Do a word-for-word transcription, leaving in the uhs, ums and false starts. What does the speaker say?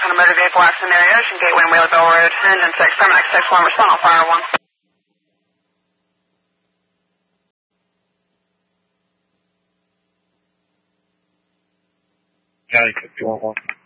on a motor vehicle accident area, Ocean Gateway and Wheeler Bell Road, engine six, Terminix six one, respond on fire one. County fifty-one one.